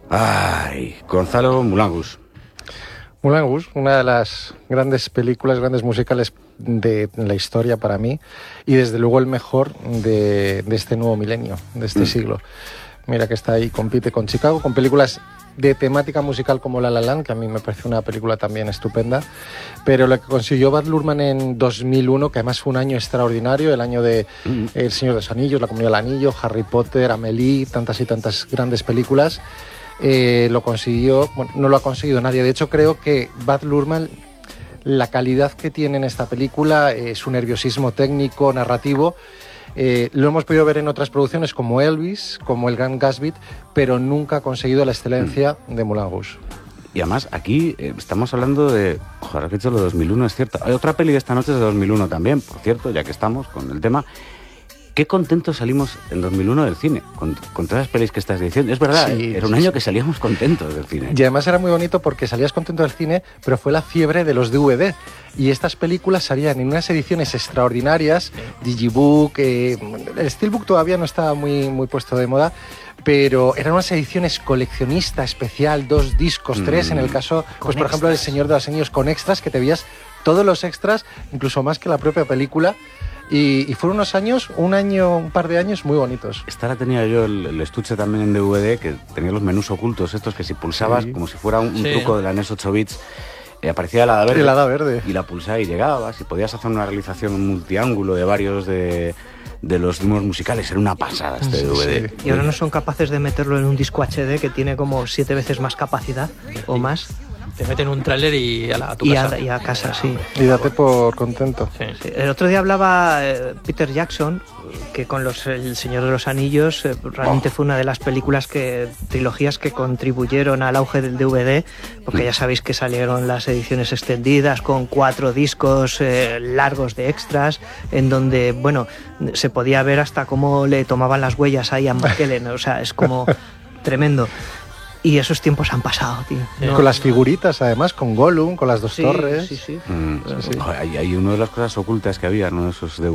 Ay, Gonzalo Mulangus. Mulangus, una de las grandes películas, grandes musicales de la historia para mí, y desde luego el mejor de este nuevo milenio, de este siglo. Mira que está ahí, compite con Chicago, con películas de temática musical como La La Land, que a mí me parece una película también estupenda, pero lo que consiguió Baz Luhrmann en 2001, que además fue un año extraordinario, el año de El Señor de los Anillos, La Comunidad del Anillo, Harry Potter, Amélie, tantas y tantas grandes películas, lo consiguió, bueno, no lo ha conseguido nadie. De hecho, creo que Baz Luhrmann, la calidad que tiene en esta película, su nerviosismo técnico, narrativo, lo hemos podido ver en otras producciones como Elvis, como El Gran Gatsby, pero nunca ha conseguido la excelencia de Mulangus. Y además, aquí estamos hablando de... Ojalá que he dicho lo de 2001, es cierto. Hay otra peli de esta noche de 2001 también, por cierto, ya que estamos con el tema. Qué contentos salimos en 2001 del cine, con todas las pelis que estás diciendo. Es verdad, Sí, era un año que salíamos contentos del cine. Y además era muy bonito porque salías contento del cine, pero fue la fiebre de los DVD. Y estas películas salían en unas ediciones extraordinarias, Digibook, el Steelbook todavía no estaba muy puesto de moda, pero eran unas ediciones coleccionista especial, 2 discos, 3, en el caso, pues por ejemplo, El Señor de los Anillos, con extras, que te veías todos los extras, incluso más que la propia película. Y fueron unos años, un par de años muy bonitos. Esta la tenía yo, el estuche también en DVD, que tenía los menús ocultos estos, que si pulsabas, como si fuera un truco de la NES 8 bits, aparecía el hada verde. El hada verde. Y la pulsabas y llegabas, y podías hacer una realización, un multiángulo de varios de los ritmos musicales. Era una pasada este DVD. Sí. Y ahora no son capaces de meterlo en un disco HD que tiene como 7 veces más capacidad o más. Te meten un tráiler y a tu casa. Y a casa, sí. Y date por contento. Sí. El otro día hablaba Peter Jackson, que con El Señor de los Anillos realmente fue una de las trilogías que contribuyeron al auge del DVD, porque ya sabéis que salieron las ediciones extendidas con 4 discos largos de extras, en donde, bueno, se podía ver hasta cómo le tomaban las huellas a Ian McKellen, o sea, es como tremendo. Y esos tiempos han pasado, tío. No, con las figuritas, además, con Gollum, con las 2 torres. Sí. Hay una de las cosas ocultas que había, ¿no? Esos